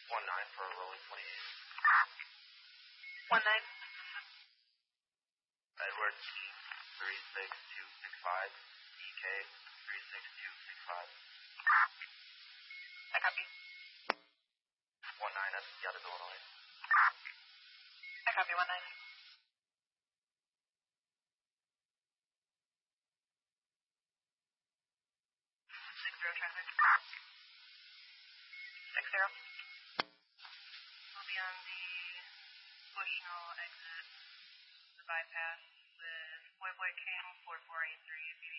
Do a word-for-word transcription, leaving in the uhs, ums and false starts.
One nine for a rolling twenty-eight. One nine. Edward King, three six two six five. D K, three six two six five. I copy. One nine, that's Seattle, Illinois. I copy. One nine. Six zero traffic. Six zero. We'll be on the Bushnell exit, the bypass with Boy Boy Cam four four eight three.